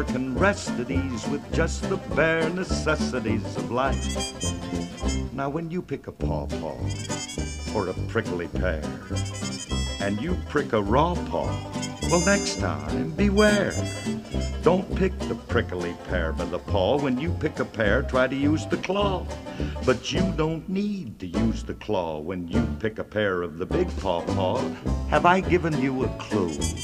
can rest at ease with just the bare necessities of life. Now when you pick a pawpaw or a prickly pear, and you prick a raw paw, well, next time, beware. Don't pick the prickly pear by the paw. When you pick a pear, try to use the claw. But you don't need to use the claw when you pick a pear of the big pawpaw. Have I given you a clue?